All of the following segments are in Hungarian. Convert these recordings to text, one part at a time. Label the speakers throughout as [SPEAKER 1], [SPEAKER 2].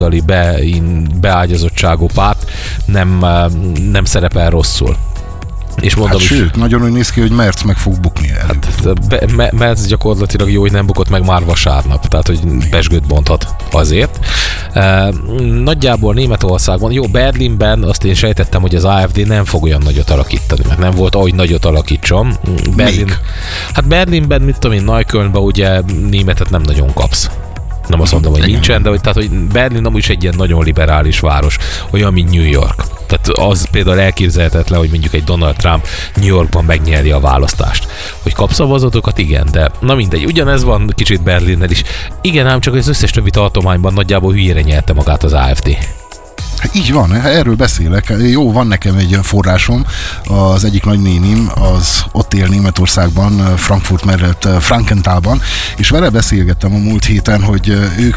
[SPEAKER 1] beágyazottságú párt nem szerepel rosszul. És mondom
[SPEAKER 2] sőt, nagyon úgy néz ki, hogy Merz meg fog bukni előbb.
[SPEAKER 1] Merz gyakorlatilag jó, hogy nem bukott meg már vasárnap, tehát hogy pezsgőt bonthat azért. Nagyjából Németországban, jó, Berlinben azt én sejtettem, hogy az AfD nem fog olyan nagyot alakítani, mert nem volt ahogy nagyot alakítson. Berlinben, mit tudom én, Neuköllnben ugye németet nem nagyon kapsz. Nem azt mondom, hogy nincsen, de hogy Berlin amúgy is egy ilyen nagyon liberális város, olyan, mint New York. Tehát az például elképzelhetetlen, hogy mondjuk egy Donald Trump New Yorkban megnyeri a választást. Hogy kap szavazatokat, igen, de na mindegy, ugyanez van kicsit Berlinnel is. Igen, ám csak az összes többi tartományban nagyjából hülyére nyerte magát az AfD.
[SPEAKER 2] Így van, erről beszélek. Jó, van nekem egy forrásom, az egyik nagynénim, az ott él Németországban, Frankfurt mellett Frankenthálban, és vele beszélgettem a múlt héten, hogy ők,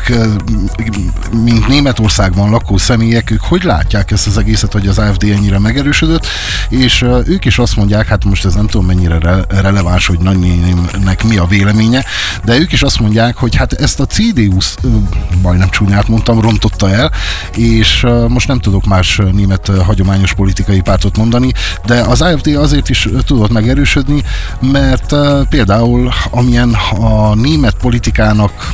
[SPEAKER 2] mint Németországban lakó személyek, ők hogy látják ezt az egészet, hogy az AfD ennyire megerősödött, és ők is azt mondják, hát most ez nem tudom mennyire releváns, hogy nagynénimnek mi a véleménye, de ők is azt mondják, hogy hát ezt a CDU, majdnem csúnyát mondtam, rontotta el, és most nem tudok más német hagyományos politikai pártot mondani, de az AfD azért is tudott megerősödni, mert például amilyen a német politikának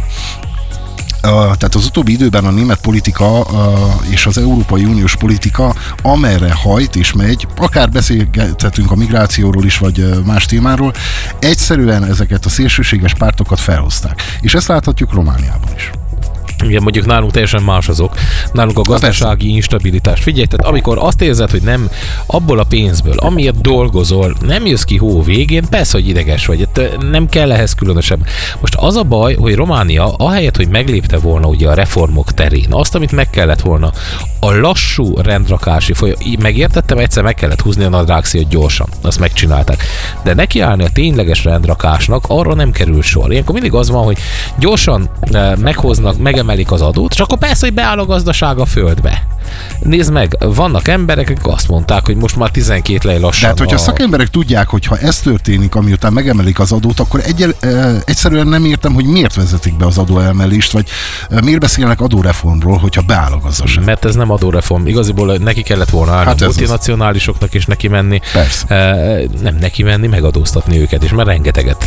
[SPEAKER 2] tehát az utóbbi időben a német politika és az Európai Uniós politika amerre hajt és megy, akár beszélgethetünk a migrációról is, vagy más témáról, egyszerűen ezeket a szélsőséges pártokat felhozták. És ezt láthatjuk Romániában is.
[SPEAKER 1] Igen, mondjuk nálunk teljesen más azok. Nálunk a gazdasági instabilitás. Figyelj, tehát amikor azt érzed, hogy nem abból a pénzből, amiért dolgozol, nem jössz ki hó végén, persze, hogy ideges vagy. Nem kell ehhez különösebb. Most az a baj, hogy Románia ahelyett, hogy meglépte volna ugye a reformok terén, azt, amit meg kellett volna, a lassú rendrakási megértettem, egyszer meg kellett húzni a nadrágszíjat gyorsan. Azt megcsinálták. De nekiállni a tényleges rendrakásnak, arra nem kerül sor. Ilyenkor mindig az van, hogy gyorsan meghoznak, megemelik az adót, és akkor persze, hogy beáll a gazdaság a földbe. Nézd meg, vannak emberek, akik azt mondták, hogy most már 12 lej lassan.
[SPEAKER 2] De hát, hogyha a szakemberek tudják, hogy ha ez történik, amiután megemelik az adót, akkor egyszerűen nem értem, hogy miért vezetik be az adóemelést, vagy miért beszélnek adóreformról, hogyha beáll a gazdaság.
[SPEAKER 1] Mert ez nem adóreform. Igaziból neki kellett volna állni a multinacionálisoknak is neki menni. Nem neki menni, megadóztatni őket, és már rengeteget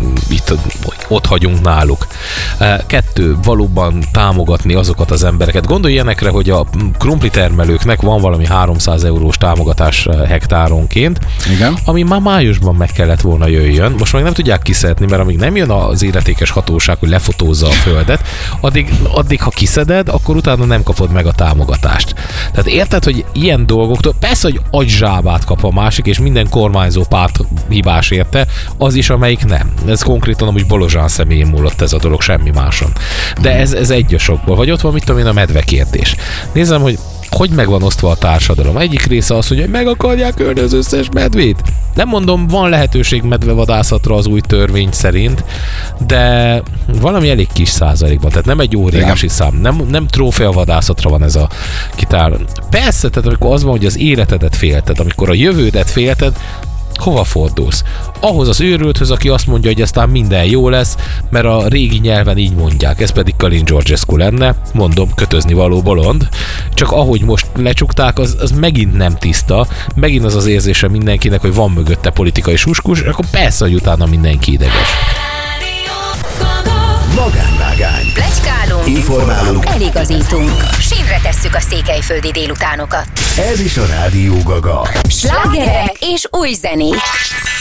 [SPEAKER 1] ott hagyunk náluk. 2, valóban támogatni azokat az embereket. Gondolj ilyenekre, hogy a krumplitermelőknek van valami 300 eurós támogatás hektáronként,
[SPEAKER 2] igen,
[SPEAKER 1] ami már májusban meg kellett volna jöjjön. Most meg nem tudják kiszedni, mert amíg nem jön az illetékes hatóság, hogy lefotózza a földet, addig ha kiszeded, akkor utána nem kapod meg a támogatást. Tehát érted, hogy ilyen dolgoktól, persze, hogy agyzsábát kap a másik, és minden kormányzó párt hibás érte, az is, amelyik nem. Ez konkrétan amúgy Bolozsán személyén múlott ez a dolog, semmi máson. De ez egy a sokból. Vagy ott van, mit tudom én, a medve kérdés. Nézem, hogy meg van osztva a társadalom. Egyik része az, hogy meg akarják ölni az összes medvét. Nem mondom, van lehetőség medvevadászatra az új törvény szerint, de valami elég kis százalékban, tehát nem egy óriási szám, nem trófeavadászatra van ez a kitár. Persze, tehát amikor az van, hogy az életedet félted, amikor a jövődet félted, hova fordulsz? Ahhoz az őrülthöz, aki azt mondja, hogy aztán minden jó lesz, mert a régi nyelven így mondják, ez pedig Kalin Georgescu lenne, mondom, kötözni való bolond, csak ahogy most lecsukták, az megint nem tiszta, megint az az érzése mindenkinek, hogy van mögötte politikai suskus, akkor persze, hogy utána mindenki ideges.
[SPEAKER 3] Magánvágány.
[SPEAKER 4] Pletykálunk.
[SPEAKER 3] Informálunk.
[SPEAKER 4] Eligazítunk. Sínre tesszük a székelyföldi délutánokat.
[SPEAKER 3] Ez is a Rádió Gaga.
[SPEAKER 4] Slágerek és új zenék.